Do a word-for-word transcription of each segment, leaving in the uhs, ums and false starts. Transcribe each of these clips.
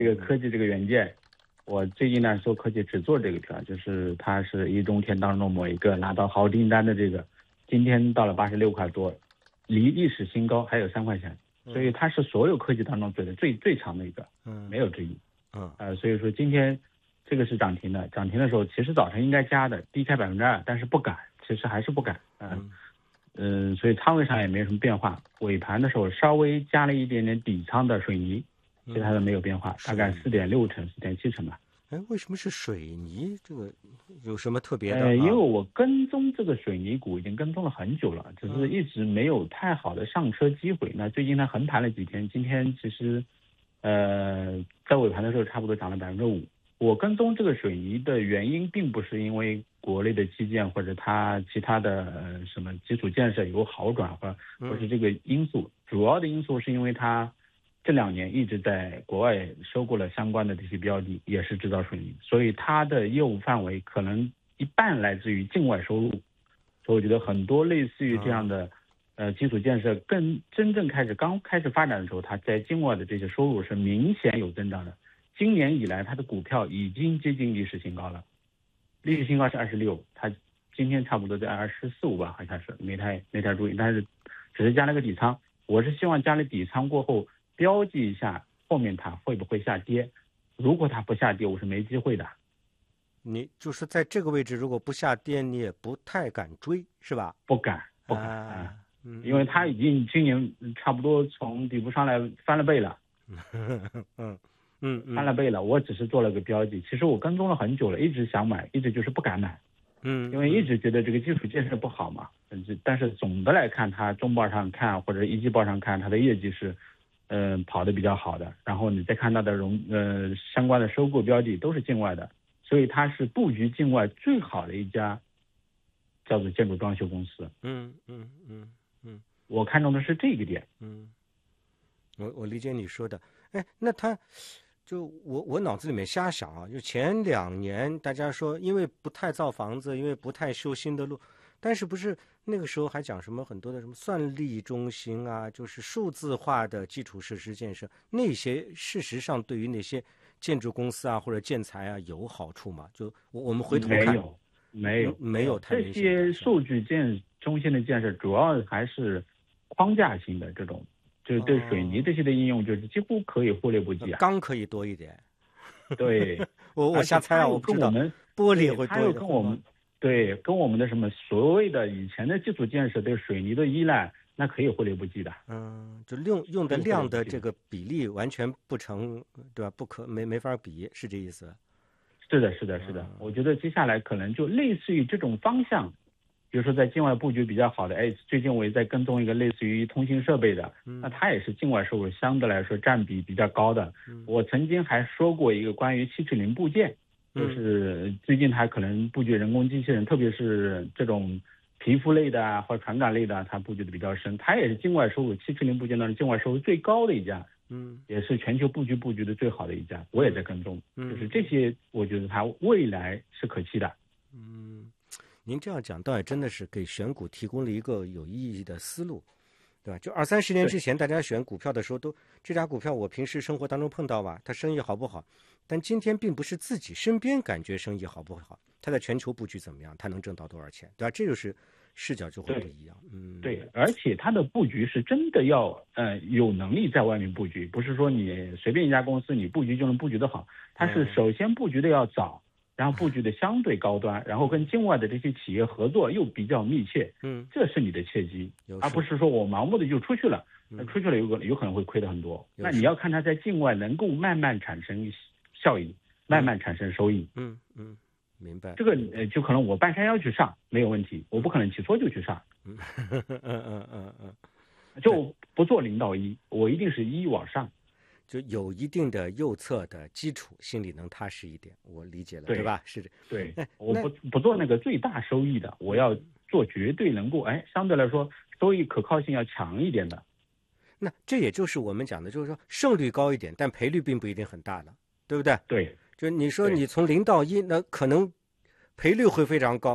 这个科技这个元件，我最近呢做科技只做这个票，就是它是一中天当中某一个拿到好订单的这个，今天到了八十六块多，离历史新高还有三块钱，所以它是所有科技当中走的最最长的一个，嗯，没有之一，嗯，呃，所以说今天这个是涨停的，涨停的时候其实早晨应该加的，低开百分之二，但是不敢，其实还是不敢，嗯、呃。嗯，所以仓位上也没什么变化。尾盘的时候稍微加了一点点底仓的水泥，其他的没有变化，大概四点六成、四点七成吧。 哎，为什么是水泥？这个有什么特别的？ 呃，因为我跟踪这个水泥股已经跟踪了很久了，只是一直没有太好的上车机会。那最近它横盘了几天，今天其实，呃，在尾盘的时候差不多涨了百分之五。我跟踪这个水泥的原因，并不是因为国内的基建或者它其他的、呃、什么基础建设有好转，或或是这个因素，主要的因素是因为它这两年一直在国外收购了相关的这些标的，也是制造水泥，所以它的业务范围可能一半来自于境外收入。所以我觉得很多类似于这样的、呃基础建设更真正开始刚开始发展的时候，它在境外的这些收入是明显有增长的。今年以来，它的股票已经接近历史新高了，历史新高是二十六，它今天差不多在二十四五吧，好像是没太没太注意，但是只是加了个底仓。我是希望加了底仓过后，标记一下后面它会不会下跌。如果它不下跌，我是没机会的。 你就是在这个位置，如果不下跌，你也不太敢追，是吧？ 不敢，不敢，啊嗯、因为它已经今年差不多从底部上来翻了倍了。 嗯。嗯， 翻了倍了，我只是做了个标记。其实我跟踪了很久了，一直想买，一直就是不敢买。嗯，因为一直觉得这个基础建设不好嘛。嗯，但是总的来看，它中报上看或者一季报上看，它的业绩是，嗯、呃，跑得比较好的。然后你再看它的融呃相关的收购标的都是境外的，所以它是布局境外最好的一家，叫做建筑装修公司。 嗯嗯嗯嗯， 我看中的是这个点。 嗯，我我理解你说的。哎，那它。就我我脑子里面瞎想啊，就前两年大家说因为不太造房子，因为不太修新的路，但是不是那个时候还讲什么很多的什么算力中心啊，就是数字化的基础设施建设，那些事实上对于那些建筑公司啊或者建材啊有好处吗？就我我们回头看， 没有没有没有太这些数据建中心的建设主要还是框架性的这种。就是对水泥这些的应用，就是几乎可以忽略不计啊。 钢可以多一点， 对， 我我瞎猜啊，我不知道。 我们玻璃会多一点， 它又跟我们对跟我们的什么所谓的以前的基础建设对水泥的依赖，那可以忽略不计的。 嗯，就用用的量的这个比例完全不成，对吧？不可没没法比，是这意思？ 是的，是的，是的。嗯、我觉得接下来可能就类似于这种方向。比如说在境外布局比较好的，哎，最近我也在跟踪一个类似于通信设备的，那它也是境外收入相对来说占比比较高的。我曾经还说过一个关于七尺零部件，就是最近它可能布局人工机器人，特别是这种皮肤类的啊或者传感类的，它布局的比较深。它也是境外收入七尺零部件当中境外收入最高的一家，嗯，也是全球布局布局的最好的一家，我也在跟踪。就是这些，我觉得它未来是可期的。 嗯。您这样讲倒也真的是给选股提供了一个有意义的思路，对吧？就二三十年之前，大家选股票的时候都这家股票我平时生活当中碰到吧，它生意好不好？但今天并不是自己身边感觉生意好不好，它在全球布局怎么样，它能挣到多少钱，对吧？这就是视角就会不一样。嗯， 对，而且它的布局是真的要呃有能力在外面布局，不是说你随便一家公司你布局就能布局的好，它是首先布局的要早。然后布局的相对高端，然后跟境外的这些企业合作又比较密切，嗯，这是你的切机，而不是说我盲目的就出去了，那出去了有可有可能会亏的很多。那你要看它在境外能够慢慢产生效益，慢慢产生收益。 嗯嗯，明白。 这个呃，就可能我半山腰去上没有问题，我不可能起错就去上。 嗯嗯嗯嗯嗯， 就不做零到一，我一定是一往上。 就有一定的右侧的基础，心里能踏实一点，我理解了， 对, 对吧？是的， 对，我不不做那个最大收益的，我要做绝对能够哎，相对来说收益可靠性要强一点的。 那这也就是我们讲的，就是说胜率高一点，但赔率并不一定很大的，对不对？ 对， 就你说你从零到一，那可能赔率会非常高，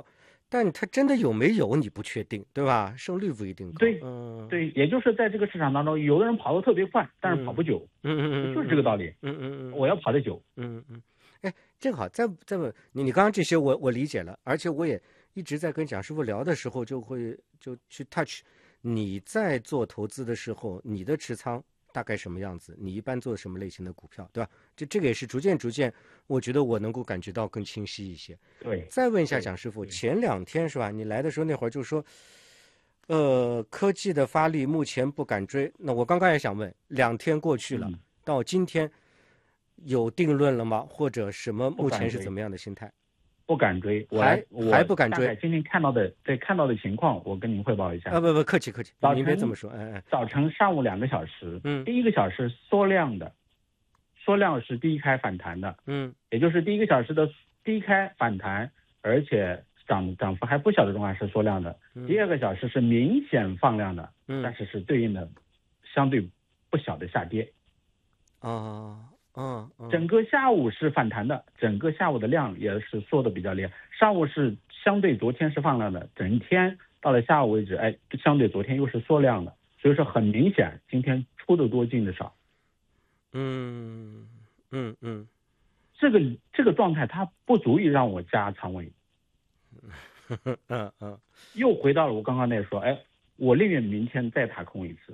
但它真的有没有你不确定，对吧？胜率不一定高。 对， 嗯， 对，也就是在这个市场当中，有的人跑得特别快，但是跑不久， 嗯嗯嗯， 就是这个道理。 嗯嗯嗯， 我要跑得久。 嗯嗯，哎，正好再再问你，你刚刚这些我我理解了，而且我也一直在跟蒋师傅聊的时候，就会就去 touch 你在做投资的时候，你的持仓大概什么样子？你一般做什么类型的股票，对吧？这这个也是逐渐逐渐，我觉得我能够感觉到更清晰一些。 对， 再问一下蒋师傅，前两天是吧？你来的时候那会儿就说，呃，科技的发力目前不敢追。那我刚刚也想问，两天过去了， 嗯、 到今天有定论了吗？或者什么目前是怎么样的心态？ 不敢追，我还还不敢追。 今天看到的，对看到的情况，我跟您汇报一下。 啊，不不，客气客气， 早晨您别这么说。哎哎， 早晨上午两个小时， 嗯， 第一个小时缩量的，缩量是低开反弹的， 嗯， 也就是第一个小时的低开反弹，而且涨涨幅还不小的状态是缩量的。 嗯、 第二个小时是明显放量的， 嗯， 但是是对应的相对不小的下跌。 啊。嗯， 整个下午是反弹的，整个下午的量也是缩的比较厉害。上午是相对昨天是放量的，整天到了下午为止，哎，相对昨天又是缩量的，所以说很明显，今天出的多进的少。 嗯嗯嗯， 这个这个状态它不足以让我加仓位。 嗯嗯， 又回到了我刚刚那说，哎，我宁愿明天再踏空一次。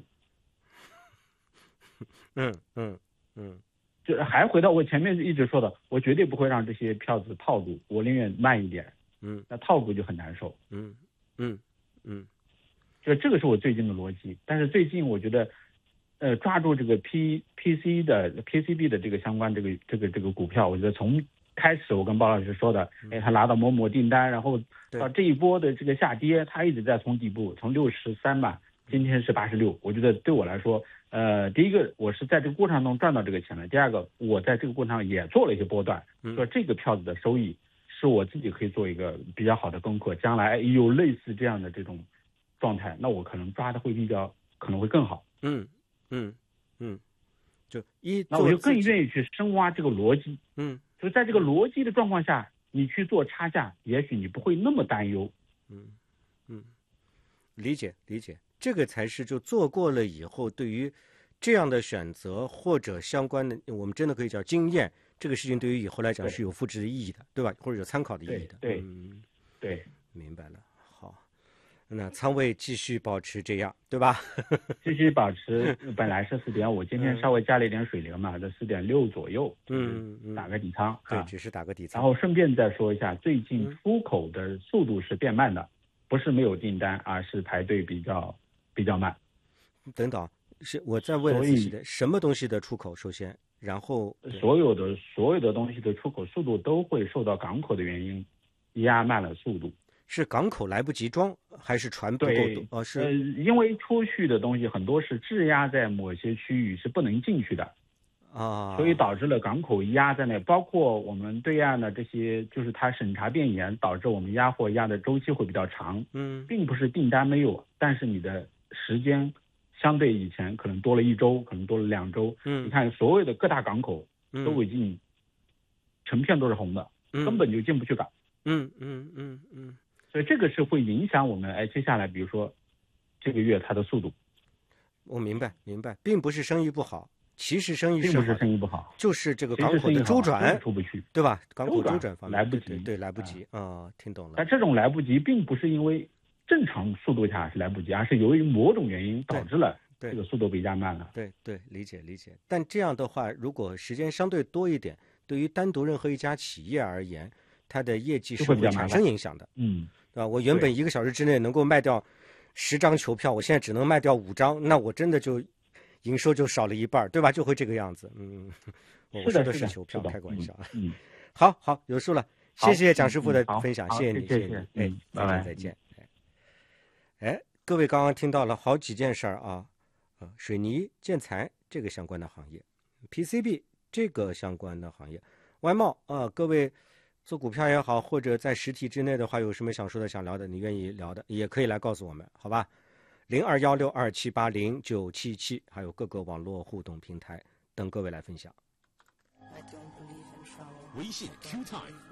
嗯嗯嗯。 就是还回到我前面一直说的，我绝对不会让这些票子套住，我宁愿慢一点。 嗯， 那套住就很难受。 嗯嗯嗯， 就这个是我最近的逻辑。但是最近我觉得，呃，抓住这个 P P C 的 P C B 的这个相关这个这个这个股票，我觉得从开始我跟包老师说的，哎，他拿到某某订单，然后到这一波的这个下跌，他一直在从底部，从六十三吧，今天是八十六。我觉得对我来说，呃，第一个我是在这个过程中赚到这个钱了，第二个我在这个过程上也做了一些波段，说这个票子的收益是我自己可以做一个比较好的功课，将来有类似这样的这种状态，那我可能抓的会比较可能会更好。 嗯嗯嗯，就一那我就更愿意去深挖这个逻辑。 嗯， 就在这个逻辑的状况下，你去做差价，也许你不会那么担忧。 嗯嗯，理解理解。这个才是就做过了以后，对于这样的选择或者相关的，我们真的可以叫经验，这个事情对于以后来讲是有复制的意义的，对吧？或者有参考的意义的。 对， 嗯， 对， 明白了。好，那仓位继续保持这样，对吧？ 继续保持，本来是四点五，今天稍微加了一点水流嘛，在四点六左右， 嗯嗯， 打个底仓。 对，只是打个底仓。 然后顺便再说一下，最近出口的速度是变慢的，不是没有订单，而是排队比较。比较慢， 等等，是我再问仔细的，什么东西的出口？首先，然后所有的所有的东西的出口速度都会受到港口的原因压慢了速度。 是港口来不及装，还是船不够多？哦，是呃，因为出去的东西很多是质押在某些区域是不能进去的啊， 所以导致了港口压在那，包括我们对岸的这些，就是它审查变严，导致我们压货压的周期会比较长。 嗯， 并不是订单没有，但是你的时间相对以前可能多了一周，可能多了两周。 嗯， 你看所有的各大港口都已经成片都是红的， 嗯、 根本就进不去港。 嗯嗯嗯嗯， 所以这个是会影响我们哎接下来比如说这个月它的速度。 我明白明白，并不是生意不好，其实生意是并不是生意不好， 就是这个港口的周转出不去， 对吧？港口周转方面来不及， 对 对, 对来不及啊、哦，听懂了。 但这种来不及，并不是因为正常速度下是来不及，而是由于某种原因导致了这个速度被压慢了。 对 对, 对，理解理解。但这样的话，如果时间相对多一点，对于单独任何一家企业而言，它的业绩是会产生影响的。 嗯， 对吧？我原本一个小时之内能够卖掉十张球票，我现在只能卖掉五张，那我真的就营收就少了一半，对吧？就会这个样子。嗯，我说的是球票，开个玩笑。 嗯，嗯好好有数了，谢谢蒋师傅的分享， 嗯、 谢谢你， 谢谢谢你， 哎，再见再见。哎，各位刚刚听到了好几件事儿啊，呃，水泥、建材这个相关的行业 ，P C B 这个相关的行业，外贸啊，各位做股票也好，或者在实体之内的话，有什么想说的、想聊的，你愿意聊的，也可以来告诉我们，好吧？零二幺六二七八零九七七，还有各个网络互动平台等各位来分享。 微信 Q Time。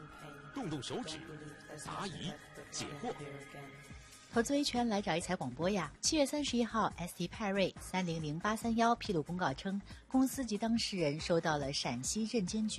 动动手指，答疑解惑。 投资维权来找一财广播呀！七月三十一号 ，S T 派瑞三零零八三幺披露公告称，公司及当事人收到了陕西证监局